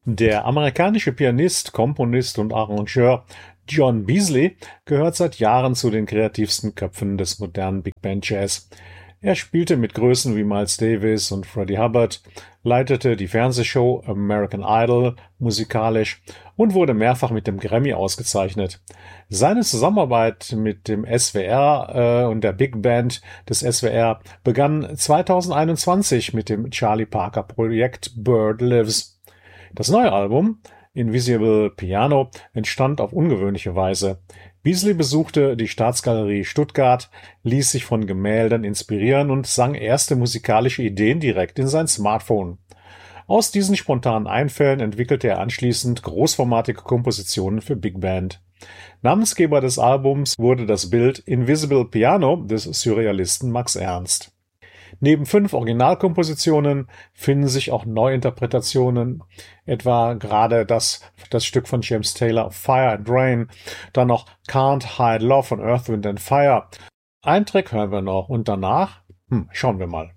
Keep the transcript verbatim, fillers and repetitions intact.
Der amerikanische Pianist, Komponist und Arrangeur John Beasley gehört seit Jahren zu den kreativsten Köpfen des modernen Big Band Jazz. Er spielte mit Größen wie Miles Davis und Freddie Hubbard, leitete die Fernsehshow American Idol musikalisch und wurde mehrfach mit dem Grammy ausgezeichnet. Seine Zusammenarbeit mit dem S W R äh, und der Big Band des S W R begann zweitausendeinundzwanzig mit dem Charlie Parker Projekt Bird Lives. Das neue Album Invisible Piano entstand auf ungewöhnliche Weise. Beasley besuchte die Staatsgalerie Stuttgart, ließ sich von Gemälden inspirieren und sang erste musikalische Ideen direkt in sein Smartphone. Aus diesen spontanen Einfällen entwickelte er anschließend großformatige Kompositionen für Big Band. Namensgeber des Albums wurde das Bild Invisible Piano des Surrealisten Max Ernst. Neben fünf Originalkompositionen finden sich auch Neuinterpretationen, etwa gerade das, das Stück von James Taylor Fire and Rain, dann noch Can't Hide Love von Earth, Wind and Fire. Einen Track hören wir noch und danach, hm, schauen wir mal.